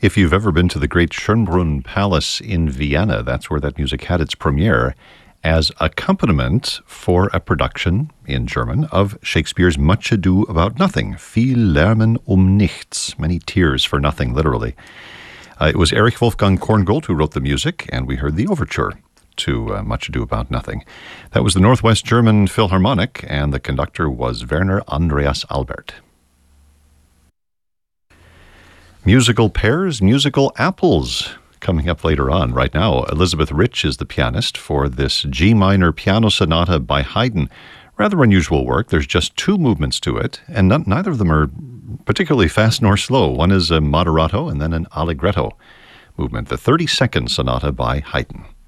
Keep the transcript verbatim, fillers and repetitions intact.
If you've ever been to the great Schönbrunn Palace in Vienna, that's where that music had its premiere as accompaniment for a production in German of Shakespeare's Much Ado About Nothing, Viel Lärmen um Nichts, many tears for nothing, literally. Uh, it was Erich Wolfgang Korngold who wrote the music, and we heard the overture to uh, Much Ado About Nothing. That was the Northwest German Philharmonic, and the conductor was Werner Andreas Albert. Musical pairs, musical apples, coming up later on. Right now, Elizabeth Rich is the pianist for this G minor piano sonata by Haydn. Rather unusual work. There's just two movements to it, and not, neither of them are particularly fast nor slow. One is a moderato and then an allegretto movement, the thirty-second sonata by Haydn.